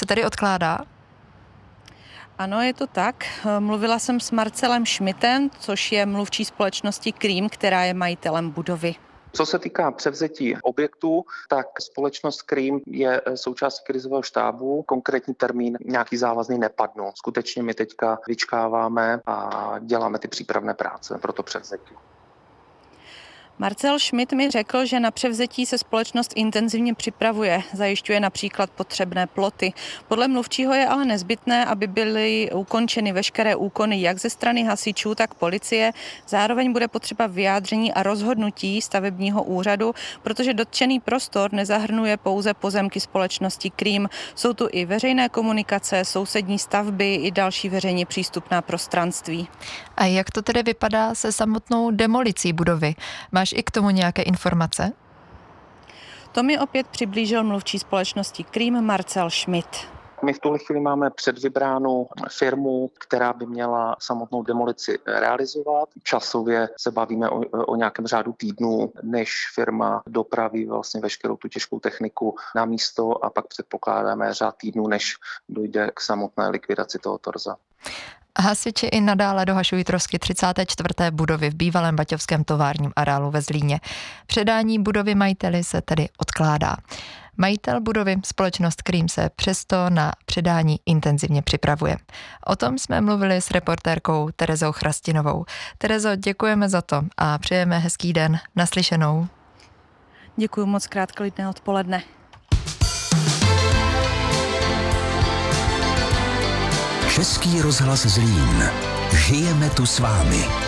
tedy odkládá? Ano, je to tak. Mluvila jsem s Marcelem Schmidtem, což je mluvčí společnosti Cream, která je majitelem budovy. Co se týká převzetí objektů, tak společnost Cream je součástí krizového štábu. Konkrétní termín nějaký závazný nepadnul. Skutečně my teďka vyčkáváme a děláme ty přípravné práce pro to převzetí. Marcel Schmidt mi řekl, že na převzetí se společnost intenzivně připravuje, zajišťuje například potřebné ploty. Podle mluvčího je ale nezbytné, aby byly ukončeny veškeré úkony jak ze strany hasičů, tak policie. Zároveň bude potřeba vyjádření a rozhodnutí stavebního úřadu, protože dotčený prostor nezahrnuje pouze pozemky společnosti Cream. Jsou tu i veřejné komunikace, sousední stavby i další veřejně přístupná prostranství. A jak to tedy vypadá se samotnou demolicí budovy? Máš i k tomu nějaké informace? To mi opět přiblížil mluvčí společnosti Cream Marcel Schmidt. My v tuhle chvíli máme předvybránu firmu, která by měla samotnou demolici realizovat. Časově se bavíme o nějakém řádu týdnů, než firma dopraví vlastně veškerou tu těžkou techniku na místo a pak předpokládáme řád týdnů, než dojde k samotné likvidaci toho torza. Hasiči i nadále dohašují trosky 34. budovy v bývalém baťovském továrním areálu ve Zlíně. Předání budovy majiteli se tedy odkládá. Majitel budovy, společnost Cream, se přesto na předání intenzivně připravuje. O tom jsme mluvili s reportérkou Terezou Chrastinovou. Terezo, děkujeme za to a přejeme hezký den. Naslyšenou. Děkuji moc krát, klidné odpoledne. Český rozhlas Zlín. Žijeme tu s vámi.